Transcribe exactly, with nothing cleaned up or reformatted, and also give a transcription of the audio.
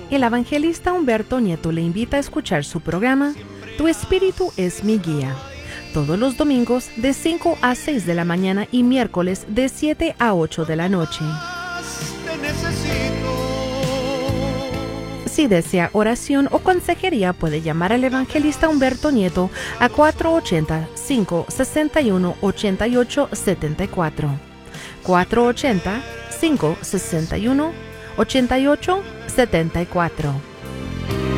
El evangelista Humberto Nieto le invita a escuchar su programa Tu Espíritu es mi guía, todos los domingos de cinco a seis de la mañana y miércoles de siete a ocho de la noche. Si desea oración o consejería, puede llamar al evangelista Humberto Nieto a cuatro ocho cero, cinco seis uno, ocho ocho siete cuatro. cuatro ocho cero, cinco seis uno, ocho ocho siete cuatro.